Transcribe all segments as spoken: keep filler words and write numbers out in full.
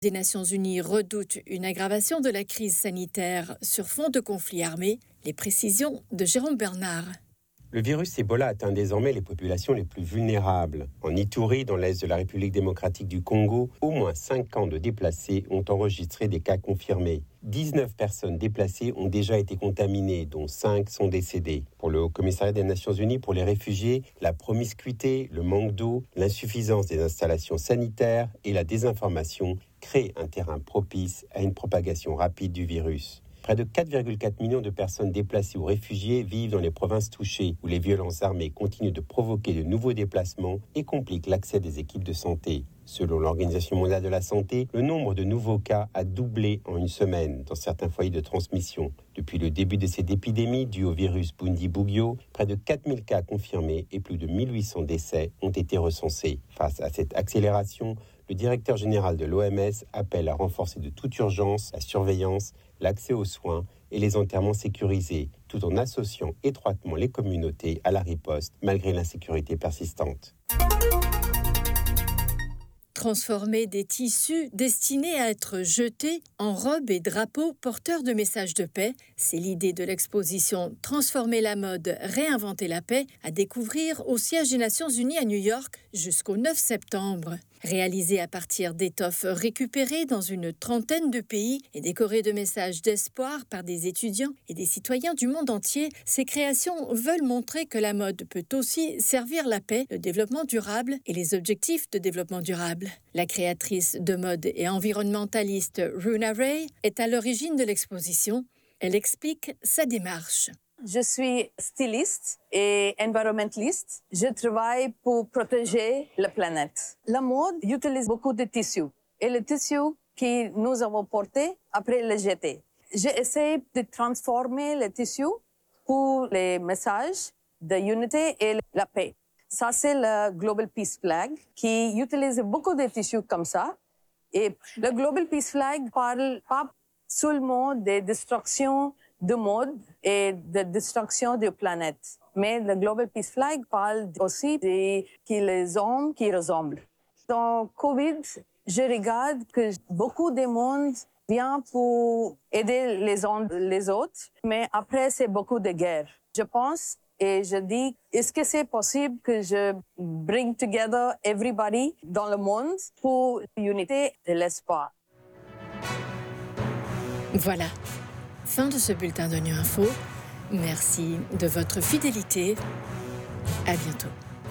des Nations Unies redoute une aggravation de la crise sanitaire sur fond de conflits armés. Les précisions de Jérôme Bernard. Le virus Ebola atteint désormais les populations les plus vulnérables. En Ituri, dans l'est de la République démocratique du Congo, au moins cinq camps de déplacés ont enregistré des cas confirmés. dix-neuf personnes déplacées ont déjà été contaminées, dont cinq sont décédées. Pour le Haut-Commissariat des Nations Unies pour les réfugiés, la promiscuité, le manque d'eau, l'insuffisance des installations sanitaires et la désinformation créent un terrain propice à une propagation rapide du virus. Près de quatre virgule quatre millions de personnes déplacées ou réfugiées vivent dans les provinces touchées, où les violences armées continuent de provoquer de nouveaux déplacements et compliquent l'accès des équipes de santé. Selon l'Organisation mondiale de la santé, le nombre de nouveaux cas a doublé en une semaine dans certains foyers de transmission. Depuis le début de cette épidémie due au virus Bundibugyo, près de quatre mille cas confirmés et plus de mille huit cents décès ont été recensés. Face à cette accélération, le directeur général de l'O M S appelle à renforcer de toute urgence la surveillance, l'accès aux soins et les enterrements sécurisés, tout en associant étroitement les communautés à la riposte malgré l'insécurité persistante. Transformer des tissus destinés à être jetés en robes et drapeaux porteurs de messages de paix, c'est l'idée de l'exposition « Transformer la mode, réinventer la paix » à découvrir au siège des Nations Unies à New York jusqu'au neuf septembre. Réalisée à partir d'étoffes récupérées dans une trentaine de pays et décorée de messages d'espoir par des étudiants et des citoyens du monde entier, ces créations veulent montrer que la mode peut aussi servir la paix, le développement durable et les objectifs de développement durable. La créatrice de mode et environnementaliste Runa Ray est à l'origine de l'exposition. Elle explique sa démarche. Je suis styliste et environnementaliste. Je travaille pour protéger la planète. La mode utilise beaucoup de tissus. Et le tissu que nous avons porté, après le jeter. J'essaie de transformer le tissu pour les messages de l'unité et la paix. Ça, c'est le Global Peace Flag qui utilise beaucoup de tissus comme ça. Et le Global Peace Flag parle pas seulement des destructions de mode et de destruction de la planète. Mais le Global Peace Flag parle aussi de qui les hommes qui ressemblent. Dans Covid, je regarde que beaucoup de monde vient pour aider les uns les autres, mais après, c'est beaucoup de guerre. Je pense et je dis, est-ce que c'est possible que je bring together everybody dans le monde pour l'unité et l'espoir? Voilà. Fin de ce bulletin de Nu Info. Merci de votre fidélité. À bientôt.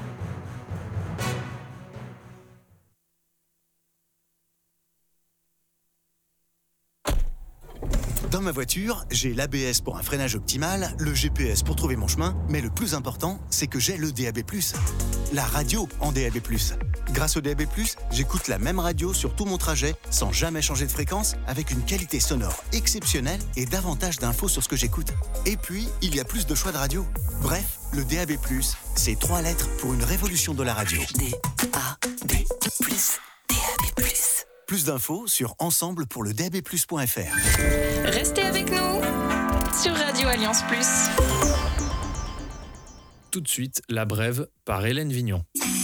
Dans ma voiture, j'ai l'A B S pour un freinage optimal, le G P S pour trouver mon chemin, mais le plus important, c'est que j'ai le D A B plus. La radio en D A B plus. Grâce au D A B plus, j'écoute la même radio sur tout mon trajet, sans jamais changer de fréquence, avec une qualité sonore exceptionnelle et davantage d'infos sur ce que j'écoute. Et puis, il y a plus de choix de radio. Bref, le D A B plus, c'est trois lettres pour une révolution de la radio. D A B plus, D A B plus. Plus d'infos sur ensemble pour le D A B plus point F R. Restez avec nous sur Radio Alliance Plus. Tout de suite, La Brève par Hélène Vignon.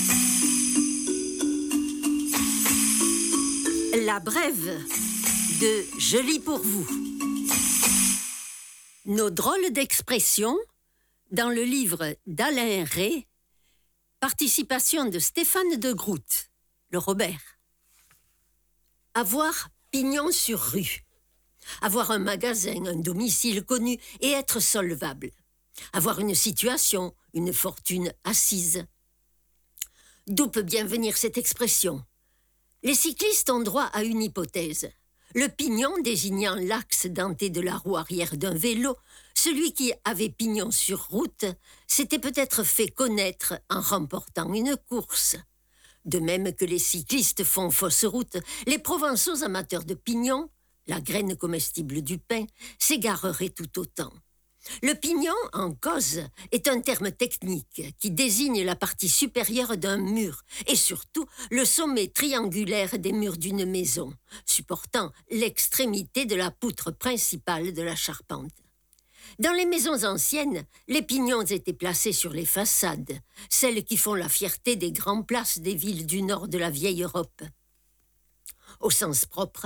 La Brève de Je lis pour vous. Nos drôles d'expressions dans le livre d'Alain Rey, participation de Stéphane de Groot, le Robert. Avoir pignon sur rue. Avoir un magasin, un domicile connu et être solvable. Avoir une situation, une fortune assise. D'où peut bien venir cette expression ? Les cyclistes ont droit à une hypothèse. Le pignon désignant l'axe denté de la roue arrière d'un vélo, celui qui avait pignon sur route, s'était peut-être fait connaître en remportant une course. De même que les cyclistes font fausse route, les Provençaux amateurs de pignon, la graine comestible du pain, s'égareraient tout autant. Le pignon en cause est un terme technique qui désigne la partie supérieure d'un mur et surtout le sommet triangulaire des murs d'une maison, supportant l'extrémité de la poutre principale de la charpente. Dans les maisons anciennes, les pignons étaient placés sur les façades, celles qui font la fierté des grandes places des villes du nord de la vieille Europe. au sens propre